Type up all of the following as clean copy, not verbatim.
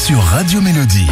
sur Radio Mélodie.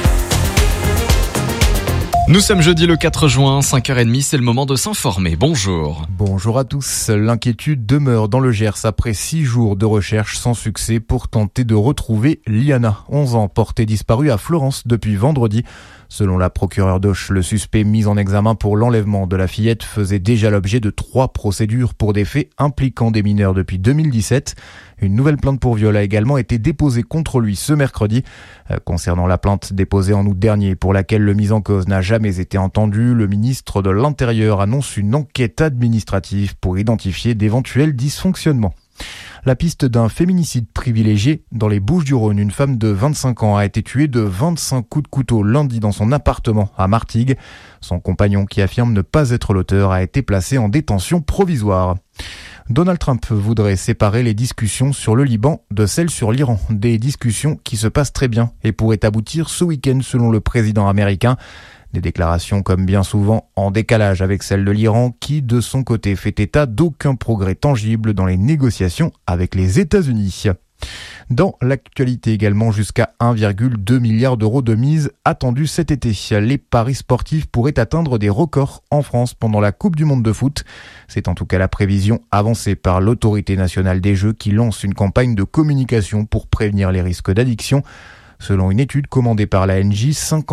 Nous sommes jeudi le 4 juin, 5h30, c'est le moment de s'informer. Bonjour. Bonjour à tous. L'inquiétude demeure dans le Gers après 6 jours de recherche sans succès pour tenter de retrouver Liana, 11 ans, portée disparue à Florence depuis vendredi. Selon la procureure d'Auch, le suspect mis en examen pour l'enlèvement de la fillette faisait déjà l'objet de 3 procédures pour des faits impliquant des mineurs depuis 2017. Une nouvelle plainte pour viol a également été déposée contre lui ce mercredi. Concernant la plainte déposée en août dernier pour laquelle le mis en cause n'a jamais été entendu, le ministre de l'Intérieur annonce une enquête administrative pour identifier d'éventuels dysfonctionnements. La piste d'un féminicide privilégié dans les Bouches-du-Rhône. Une femme de 25 ans a été tuée de 25 coups de couteau lundi dans son appartement à Martigues. Son compagnon, qui affirme ne pas être l'auteur, a été placé en détention provisoire. Donald Trump voudrait séparer les discussions sur le Liban de celles sur l'Iran. Des discussions qui se passent très bien et pourraient aboutir ce week-end selon le président américain. Des déclarations comme bien souvent en décalage avec celles de l'Iran qui, de son côté, fait état d'aucun progrès tangible dans les négociations avec les États-Unis. Dans l'actualité également, jusqu'à 1,2 milliard d'euros de mise attendue cet été. Les paris sportifs pourraient atteindre des records en France pendant la Coupe du Monde de foot. C'est en tout cas la prévision avancée par l'Autorité nationale des jeux qui lance une campagne de communication pour prévenir les risques d'addiction. Selon une étude commandée par l'ANJ,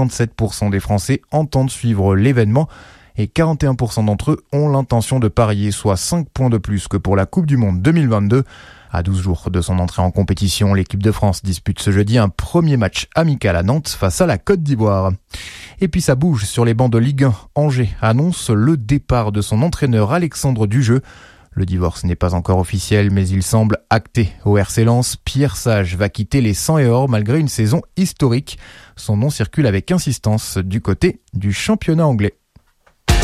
57% des Français entendent suivre l'événement et 41% d'entre eux ont l'intention de parier, soit 5 points de plus que pour la Coupe du Monde 2022. À 12 jours de son entrée en compétition, l'équipe de France dispute ce jeudi un premier match amical à Nantes face à la Côte d'Ivoire. Et puis ça bouge sur les bancs de Ligue 1. Angers annonce le départ de son entraîneur Alexandre Dujeu. Le divorce n'est pas encore officiel, mais il semble acté au RC Lens. Pierre Sage va quitter les 100 et or malgré une saison historique. Son nom circule avec insistance du côté du championnat anglais.